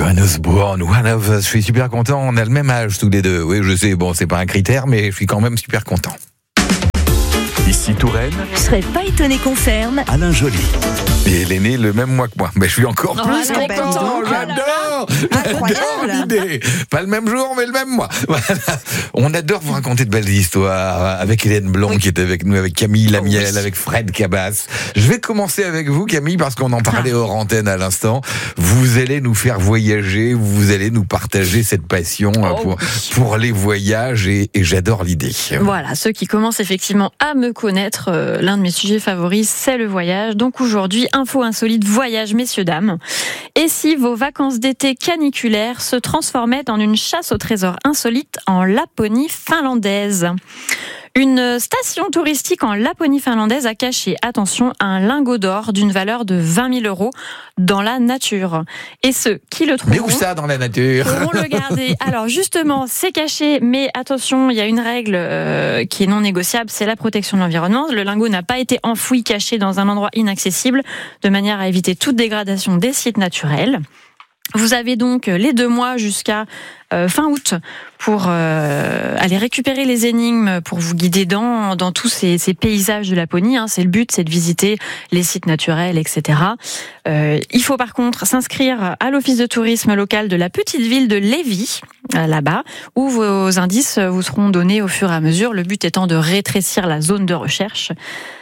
Johannesburg, One of Us. Je suis super content. On a le même âge tous les deux. Oui, je sais, bon, c'est pas un critère, mais je suis quand même super content. Ici Touraine, Je serais pas étonné qu'on ferme. Alain Joly. Et elle est née le même mois que moi. Mais je suis encore plus alors, content. dis donc. J'adore Incroyable. l'idée. Pas le même jour, mais le même mois. Voilà. On adore vous raconter de belles histoires avec Hélène Blanc qui est avec nous, avec Camille Lamiel, avec Fred Cabas. Je vais commencer avec vous, Camille, parce qu'on en parlait hors antenne à l'instant. Vous allez nous faire voyager, vous allez nous partager cette passion pour les voyages et j'adore l'idée. Voilà, ceux qui commencent effectivement à me connaître, l'un de mes sujets favoris, c'est le voyage. Donc aujourd'hui, info insolite voyage, messieurs, dames. Et si vos vacances d'été caniculaires se transformaient en une chasse au trésor insolite en Laponie finlandaise ? Une station touristique en Laponie finlandaise a caché, attention, un lingot d'or d'une valeur de 20 000 € dans la nature. Et ceux qui le trouveront... Mais où ça dans la nature ? pourront le garder. Alors justement, c'est caché, mais attention, il y a une règle qui est non négociable, c'est la protection de l'environnement. Le lingot n'a pas été enfoui, caché dans un endroit inaccessible, de manière à éviter toute dégradation des sites naturels. Vous avez donc les 2 mois jusqu'à fin août pour aller récupérer les énigmes, pour vous guider dans tous ces paysages de Laponie. C'est le but, c'est de visiter les sites naturels, etc. Il faut par contre s'inscrire à l'office de tourisme local de la petite ville de Levi, là-bas, où vos indices vous seront donnés au fur et à mesure, le but étant de rétrécir la zone de recherche.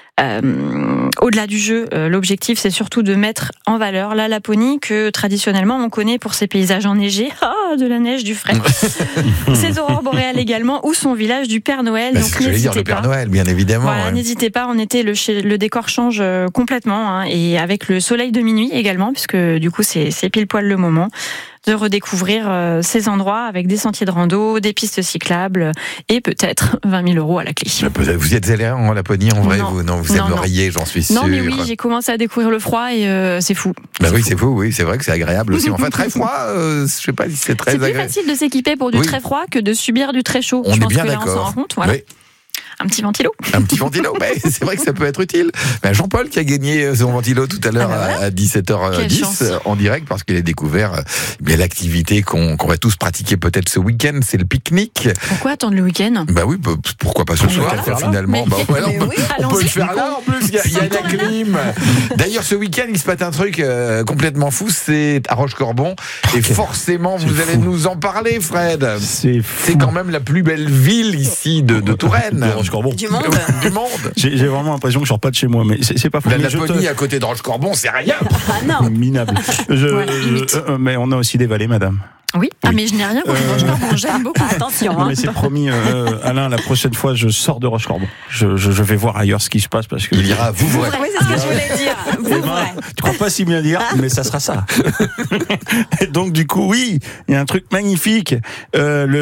Au-delà du jeu, l'objectif c'est surtout de mettre en valeur la Laponie que traditionnellement on connaît pour ses paysages enneigés, de la neige, du frais, ses aurores boréales également, ou son village du Père Noël. Bah, donc c'est ce que j'allais dire, le Père Noël, bien évidemment. Voilà, ouais. n'hésitez pas, en été le décor change complètement, et avec le soleil de minuit également, puisque du coup c'est pile poil le moment de redécouvrir ces endroits avec des sentiers de rando, des pistes cyclables et peut-être 20 000 € à la clé. Vous y êtes allé en Laponie en vrai? Non. Vous aimeriez, j'en suis sûr. Non, mais oui, j'ai commencé à découvrir le froid et c'est fou. Bah oui, c'est fou, oui, c'est vrai que c'est agréable aussi. Enfin, très froid, je sais pas si c'est très agréable. C'est plus facile de s'équiper pour du très froid que de subir du très chaud. On Je est pense bien que là, on s'en d'accord. rend compte, voilà. Oui. Un petit ventilo. Un petit ventilo, mais c'est vrai que ça peut être utile. Jean-Paul qui a gagné son ventilo tout à l'heure à 17h10 en direct parce qu'il a découvert l'activité qu'on va tous pratiquer peut-être ce week-end, c'est le pique-nique. Pourquoi attendre le week-end? Bah oui, pourquoi pas ce soir finalement. On peut le faire là, en plus il y a la clim. D'ailleurs ce week-end il se passe un truc complètement fou, c'est à Rochecorbon et forcément vous allez nous en parler, Fred. C'est quand même la plus belle ville ici de Touraine. De Rochecorbon. Du monde. Du monde. J'ai vraiment l'impression que je sors pas de chez moi, mais c'est pas fou. La Laponie à côté de Rochecorbon, c'est rien. Ah non. Minable. Mais on a aussi des vallées, madame. Oui, mais je n'ai rien contre Rochecorbon, j'aime beaucoup. Attention. Non, mais c'est promis, Alain, la prochaine fois, je sors de Rochecorbon. Je vais voir ailleurs ce qui se passe parce que. Il ira à Vouvray. Oui, c'est ce que je voulais dire. Eh ben, tu crois pas si bien dire, mais ça sera ça. Et donc du coup, oui, il y a un truc magnifique. Le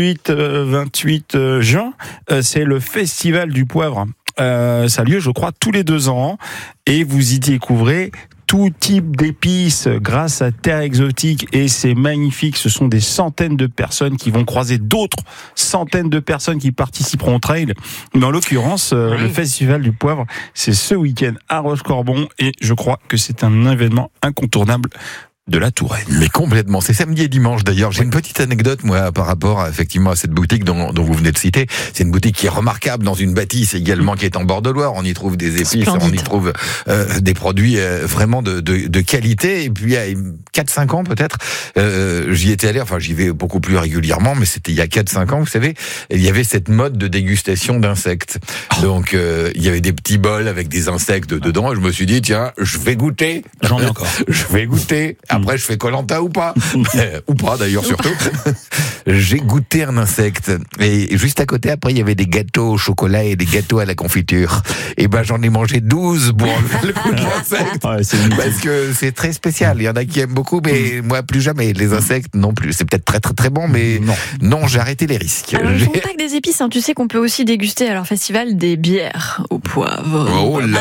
28 juin, c'est le Festival du Poivre. Ça a lieu, je crois, tous les 2 ans, et vous y découvrez tout type d'épices grâce à Terre Exotique, et c'est magnifique. Ce sont des centaines de personnes qui vont croiser d'autres centaines de personnes qui participeront au trail. Mais en l'occurrence, le Festival du Poivre, c'est ce week-end à Rochecorbon, et je crois que c'est un événement incontournable de la Touraine. Mais complètement, c'est samedi et dimanche d'ailleurs. J'ai une petite anecdote moi par rapport effectivement à cette boutique dont vous venez de citer. C'est une boutique qui est remarquable dans une bâtisse également qui est en bord de Loire. On y trouve des épices, on y trouve des produits vraiment de qualité. Et puis il y a 4-5 ans peut-être, j'y étais allé, enfin j'y vais beaucoup plus régulièrement, mais c'était il y a 4-5 ans, vous savez, il y avait cette mode de dégustation d'insectes. Donc il y avait des petits bols avec des insectes dedans et je me suis dit tiens, je vais goûter. J'en ai encore. Je vais goûter. Après, je fais Koh-Lanta ou pas. Ou pas, d'ailleurs, surtout. J'ai goûté un insecte. Et juste à côté, après, il y avait des gâteaux au chocolat et des gâteaux à la confiture. Et ben, j'en ai mangé 12 pour enlever le goût de l'insecte. Parce que c'est très spécial. Il y en a qui aiment beaucoup, mais moi, plus jamais. Les insectes, non plus. C'est peut-être très, très, très bon, mais non, j'ai arrêté les risques. Alors, ils font pas que des épices, hein. Tu sais qu'on peut aussi déguster à leur festival des bières au poivre. Oh là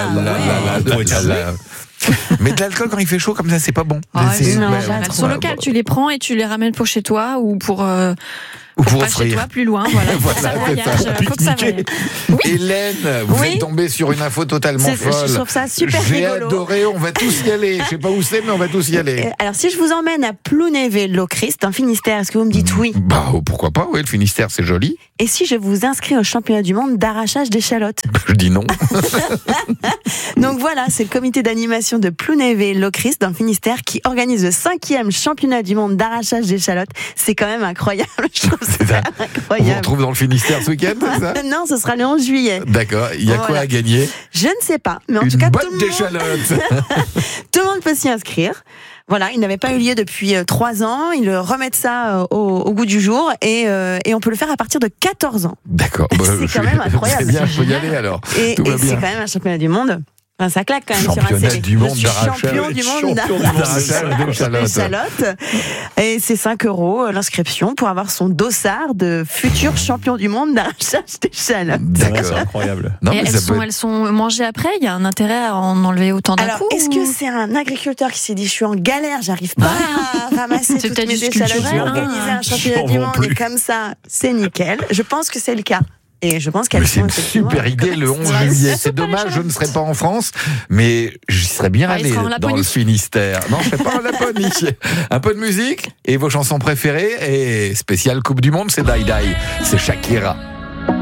là. Mais de l'alcool quand il fait chaud comme ça, c'est pas bon. Sur local, tu les prends et tu les ramènes pour chez toi ou pour Ou pour pas chez offrir. toi, plus loin, voilà. Voilà, Ça c'est voyage, ça. faut que ça voyage. Hélène, vous Oui. êtes tombée sur une info totalement Je folle. trouve ça super J'ai rigolo. adoré, on va tous y aller. Je sais pas où c'est, mais on va tous y aller. Alors, si je vous emmène à Plounévé-Lochrist, en Finistère, est-ce que vous me dites oui? Bah, pourquoi pas, oui, le Finistère, c'est joli. Et si je vous inscris au championnat du monde d'arrachage d'échalotes? Je dis non. Donc voilà, c'est le comité d'animation de Plounévé-Lochrist dans le Finistère qui organise le 5e championnat du monde d'arrachage d'échalotes. C'est quand même incroyable, je trouve C'est ça ça. On vous incroyable. retrouve dans le Finistère ce week-end, c'est ça? Non, ce sera le 11 juillet. D'accord, il y a quoi Voilà. à gagner? Je ne sais pas, mais en Une tout cas, boîte tout le monde d'échalotes. tout le monde peut s'y inscrire. Voilà, il n'avait pas eu lieu depuis 3 ans. Ils remettent ça au goût du jour et on peut le faire à partir de 14 ans. D'accord. C'est quand même incroyable. C'est bien, je peux y aller alors. Et Tout va c'est bien. quand même un championnat du monde. Enfin, ça claque quand même sur un Championnat CV. du monde Je suis d'arrachage. champion du monde Champion du monde d'arrachage d'échalotes. d'échalotes. Et c'est 5 € l'inscription pour avoir son dossard de futur champion du monde d'arrachage d'échalotes. C'est D'accord. incroyable. Non, Et mais ça peut être- elles sont mangées après. Il y a un intérêt à en enlever autant d'un Alors, coup. est-ce que c'est un agriculteur qui s'est dit je suis en galère, j'arrive pas à ramasser C'est toutes peut-être mes juste échalotes, je vais culturel, organiser hein. un championnat J'en du vends monde plus. et comme ça, c'est nickel. Je pense que c'est le cas. Et je pense qu'elles Mais c'est sont une effectivement super idée le 11 extra- juillet. C'est dommage, je ne serai pas en France, mais j'y serais bien Ah, il allé sera en dans Laponie. le Finistère. Non, je serai pas en Laponie. Un peu de musique et vos chansons préférées et spéciale Coupe du Monde, c'est Die Die, c'est Shakira.